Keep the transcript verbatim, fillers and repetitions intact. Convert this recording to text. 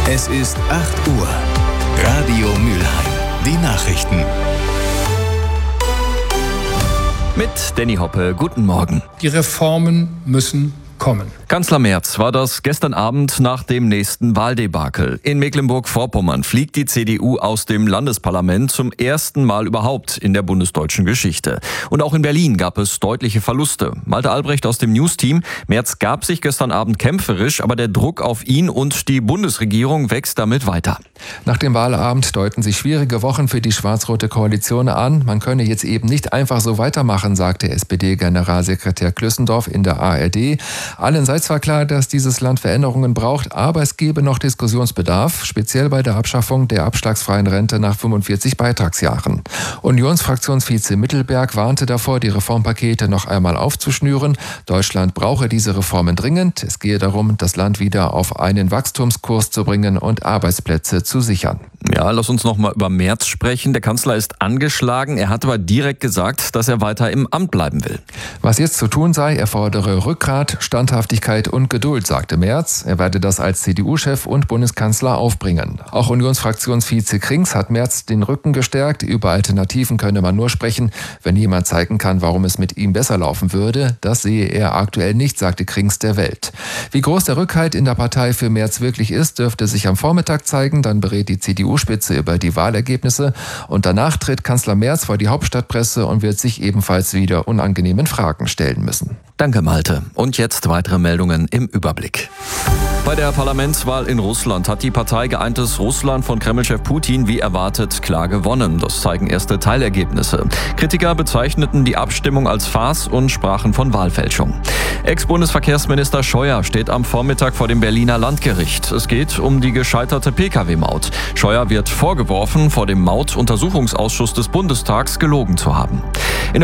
Es ist acht Uhr. Radio Mülheim. Die Nachrichten. Mit Danny Hoppe, guten Morgen. Die Reformen müssen kommen. Kanzler Merz war das gestern Abend nach dem nächsten Wahldebakel. In Mecklenburg-Vorpommern fliegt die C D U aus dem Landesparlament zum ersten Mal überhaupt in der bundesdeutschen Geschichte. Und auch in Berlin gab es deutliche Verluste. Malte Albrecht aus dem News-Team. Merz gab sich gestern Abend kämpferisch, aber der Druck auf ihn und die Bundesregierung wächst damit weiter. Nach dem Wahlabend deuten sich schwierige Wochen für die schwarz-rote Koalition an. Man könne jetzt eben nicht einfach so weitermachen, sagte S P D-Generalsekretär Klüssendorf in der A R D. Allen sei zwar klar, dass dieses Land Veränderungen braucht, aber es gebe noch Diskussionsbedarf, speziell bei der Abschaffung der abschlagsfreien Rente nach fünfundvierzig Beitragsjahren. Unionsfraktionsvize Mittelberg warnte davor, die Reformpakete noch einmal aufzuschnüren. Deutschland brauche diese Reformen dringend. Es gehe darum, das Land wieder auf einen Wachstumskurs zu bringen und Arbeitsplätze zu sichern. Ja, lass uns noch mal über Merz sprechen. Der Kanzler ist angeschlagen. Er hat aber direkt gesagt, dass er weiter im Amt bleiben will. Was jetzt zu tun sei, er fordere Rückgrat, Standhaftigkeit und Geduld, sagte Merz. Er werde das als C D U-Chef und Bundeskanzler aufbringen. Auch Unionsfraktionsvize Krings hat Merz den Rücken gestärkt. Über Alternativen könne man nur sprechen, wenn jemand zeigen kann, warum es mit ihm besser laufen würde. Das sehe er aktuell nicht, sagte Krings der Welt. Wie groß der Rückhalt in der Partei für Merz wirklich ist, dürfte sich am Vormittag zeigen. Dann berät die C D U-Spitze über die Wahlergebnisse. Und danach tritt Kanzler Merz vor die Hauptstadtpresse und wird sich ebenfalls wieder unangenehmen Fragen stellen müssen. Danke, Malte. Und jetzt weitere Meldungen im Überblick. Bei der Parlamentswahl in Russland hat die Partei Geeintes Russland von Kremlchef Putin wie erwartet klar gewonnen. Das zeigen erste Teilergebnisse. Kritiker bezeichneten die Abstimmung als Farce und sprachen von Wahlfälschung. Ex-Bundesverkehrsminister Scheuer steht am Vormittag vor dem Berliner Landgericht. Es geht um die gescheiterte Pkw-Maut. Scheuer wird vorgeworfen, vor dem Mautuntersuchungsausschuss des Bundestags gelogen zu haben. In